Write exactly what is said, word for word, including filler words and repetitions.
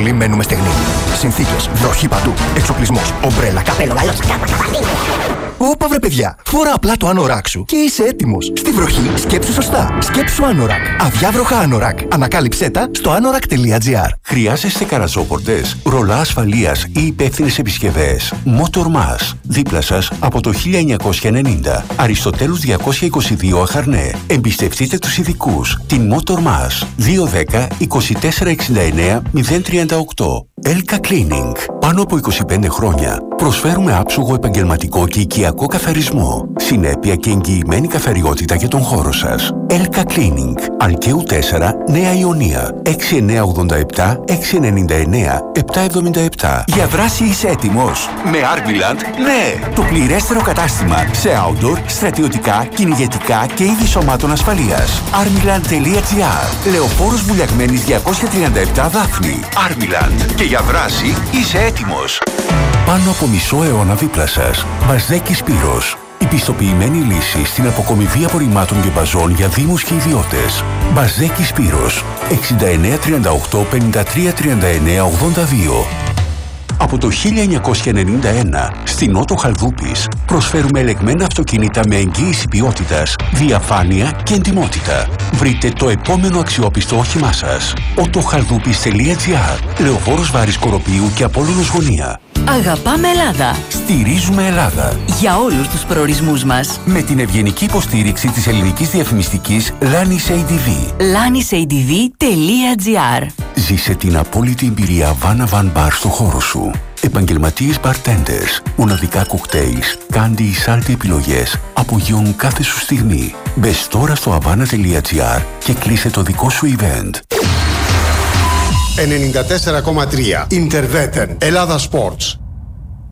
Όλοι μένουμε στεγνοί. Συνθήκες, βροχή παντού, εξοπλισμός, ομπρέλα, καπέλο, γαλλιός, κάπα, καπαλίνια. Όπα βρε παιδιά, φορά απλά το Anorak σου και είσαι έτοιμος. Στη βροχή σκέψου σωστά. Σκέψου Anorak. Αδιάβροχα Anorak. Ανακάλυψέ τα στο anorak τελεία gr. Χρειάζεστε καραζόπορτες, ρολά ασφαλείας ή υπεύθυνες επισκευές? Motormas. Δίπλα σας από το χίλια εννιακόσια ενενήντα. Αριστοτέλους διακόσια είκοσι δύο Αχαρνέ. Εμπιστευτείτε τους ειδικούς. Την Motormas. δύο δέκα είκοσι τέσσερα εξήντα εννέα μηδέν τριάντα οκτώ. Elka Cleaning. Πάνω από είκοσι πέντε χρόνια προσφέρουμε άψογο επαγγελματικό και οικιακό καθαρισμό. Συνέπεια και εγγυημένη καθαριότητα για τον χώρο σας. Elka Cleaning. Αλκαίου τέσσερα, Νέα Ιωνία. έξι εννιά ογδόντα επτά έξι εννιά εννέα επτά εβδομήντα επτά. Για δράση είσαι έτοιμος? Με Armiland, ναι! Το πληρέστερο κατάστημα σε outdoor, στρατιωτικά, κυνηγετικά και είδη σωμάτων ασφαλείας. armiland τελεία gr. Λεωφόρος Βουλιαγμένης διακόσια τριάντα επτά Δάφνη. Armiland. Και για δράση είσαι έτοιμος. Πάνω από μισό αιώνα δίπλα σας. Μπαζδέκη Σπύρος. Η πιστοποιημένη λύση στην αποκομιδή απορριμμάτων και μπαζών για δήμους και ιδιώτες. Μπαζδέκη Σπύρος. εξήντα εννέα τριάντα οκτώ πενήντα τρία τριάντα εννέα ογδόντα δύο. Από το χίλια εννιακόσια ενενήντα ένα, στη Νότο Χαλδούπης, προσφέρουμε ελεγμένα αυτοκίνητα με εγγύηση ποιότητας, διαφάνεια και εντιμότητα. Βρείτε το επόμενο αξιόπιστο όχημά σας. οτοχαλδούπης τελεία gr. Λεωφόρος Βάρης Κοροπίου και Απόλλωνος Γωνία. Αγαπάμε Ελλάδα. Στηρίζουμε Ελλάδα. Για όλους τους προορισμούς μας. Με την ευγενική υποστήριξη της ελληνικής διαφημιστικής Lanis έι ντι βι. lanis έι ντι βι τελεία gr. Ζήσε την απόλυτη εμπειρία Havana Van Bar στο χώρο σου. Επαγγελματίες bartenders, μοναδικά κοκτέιλς, κάντι ή σάλτι επιλογές απογειώνουν κάθε σου στιγμή. Μπες τώρα στο havana τελεία gr και κλείσε το δικό σου event. ενενήντα τέσσερα κόμμα τρία Interveten Ελλάδα Sports.